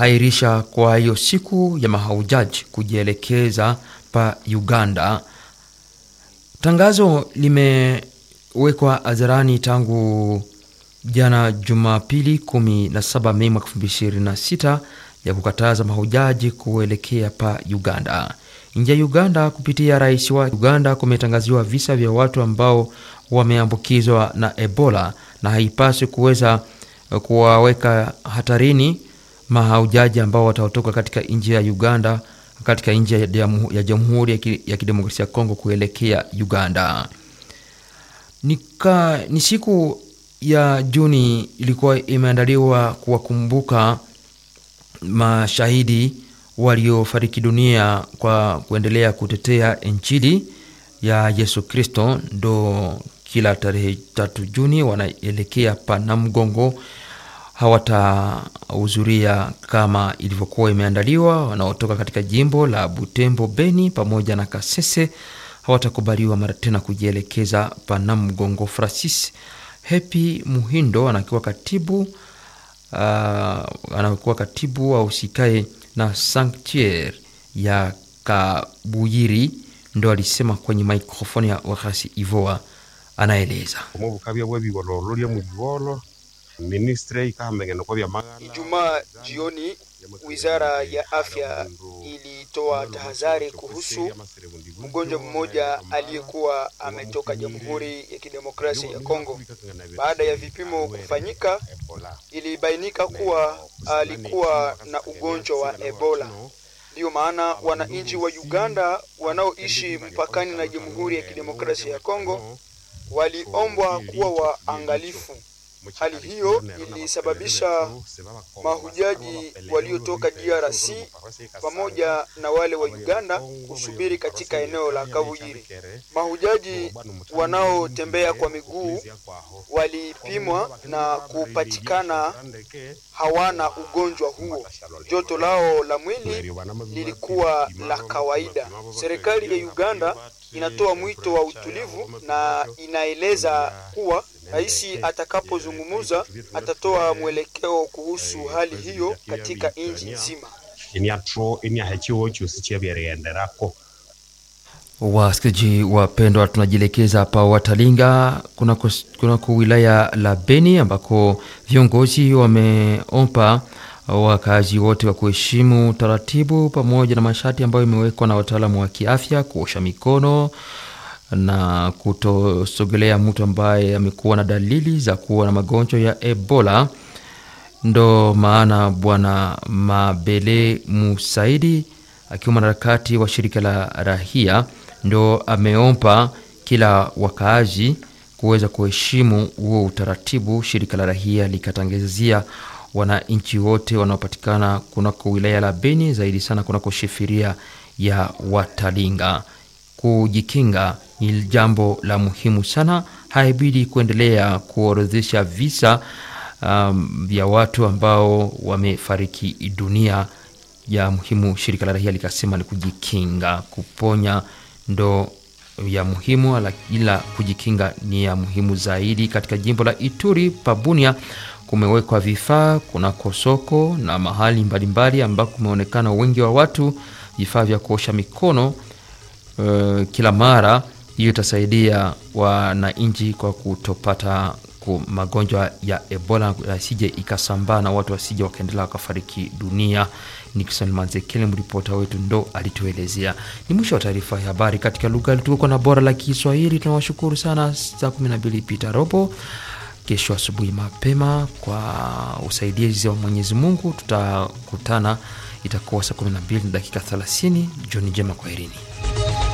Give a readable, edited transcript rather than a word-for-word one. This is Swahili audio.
kuhairisha kwa hiyo siku ya mahujaji kujielekeza pa Uganda. Tangazo limewekwa hadharani tangu jana Jumapili 17 Mei 2026 ya kukataza mahujaji kuelekea pa Uganda. Nje ya Uganda kupitia rais wa Uganda kumetangaziwa visa vya watu ambao wameambukizwa na Ebola na haipaswi kuweza kuwaweka hatarini mahujaji ambao watatoka katika nchi ya Uganda katika nchi ya Jamhuri ya Kidemokrasia ya Kongo kuelekea Uganda. Ni siku ya Juni ilikuwa imeandaliwa kuwakumbuka mashahidi waliofariki dunia kwa kuendelea kutetea Injili ya Yesu Kristo. Ndo kila tarehe 3 Juni wanaelekea pa Namgongo, hawatahudhuria kama ilivyokuwa imeandaliwa. Wanaotoka katika jimbo la Butembo, Beni pamoja na Kasese hawatakubaliwa mara tena kujielekeza pa Namgongo. Francis Happy Muhindo anakuwa katibu au sikae na Sanctuaire ya Kabuyiri, ndo alisema kwenye microphone ya Wakasi Ivoa. Anaeleza Ijumaa jioni Wizara ya Afya ilitoa tahadhari kuhusu mgonjwa mmoja aliyekuwa ametoka Jamhuri ya Kidemokrasia ya Kongo. Baada ya vipimo kufanyika, ilibainika kuwa alikuwa na ugonjwa wa Ebola. Ndio maana wananchi wa Uganda wanaoishi mpakani na Jamhuri ya Kidemokrasia ya Kongo waliombwa kuwa waangalifu. Hali hiyo ilisababisha mahujaji waliotoka DRC pamoja na wale wa Uganda kusubiri katika eneo la Kabuyiri. Mahujaji wanaotembea kwa miguu walipimwa na kupatikana hawana ugonjwa huo. Joto lao la mwili lilikuwa la kawaida. Serikali ya Uganda inatoa mwito wa utulivu na inaeleza kuwa rais atakapozungumza atatoa mwelekeo kuhusu hali hiyo katika nchi nzima. Wasikilizaji wapendwa, tunajielekeza hapa Watalinga kunako wilaya la Beni ambako viongozi wameomba wakazi wote wa kuheshimu taratibu pamoja na masharti ambayo imewekwa na wataalamu wa kiafya, kuosha mikono na kutosogelea mtu ambaye amekuwa na dalili za kuwa na magonjwa ya Ebola. Ndo maana Bwana Mabele Musaidi akiwa mwanaharakati wa shirika la Rahia ndo ameomba kila wakaazi kuweza kuheshimu huo utaratibu. Shirika la Rahia likatangazia wananchi wote wanaopatikana kunako wilaya la Beni, zaidi sana kunako shefiria ya Watalinga, kujikinga ni jambo la muhimu sana. Haibidi kuendelea kuorodhesha visa vya watu ambao wamefariki dunia. Ya muhimu shirika la Rahia likasema ni kujikinga. Kuponya ndo ya muhimu, ila kujikinga ni ya muhimu zaidi. Katika jimbo la Ituri Pabunia kumewekwa vifaa kunako soko na mahali mbalimbali ambako kumeonekana wengi wa watu, vifaa vya kuosha mikono kila mara. Hiyo itasaidia wananchi kwa kutopata magonjwa ya Ebola, asije ikasambaa na watu wasije wakaendelea wakafariki dunia. Nixon Manzekele mripota wetu ndo alituelezea. Ni mwisho wa taarifa ya habari katika lugha tuko na bora la Kiswahili. Tunawashukuru sana. Saa 12 pita robo kesho asubuhi mapema kwa usaidizi wa Mwenyezi Mungu tutakutana, itakuwa saa 12 dakika 30. Jioni njema, kwaherini.